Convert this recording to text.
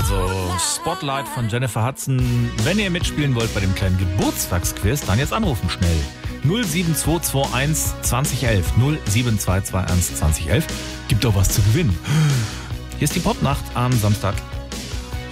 Also Spotlight von Jennifer Hudson. Wenn ihr mitspielen wollt bei dem kleinen Geburtstagsquiz, dann jetzt anrufen schnell. 07221 2011. 07221 2011. Gibt doch was zu gewinnen. Hier ist die Popnacht am Samstag.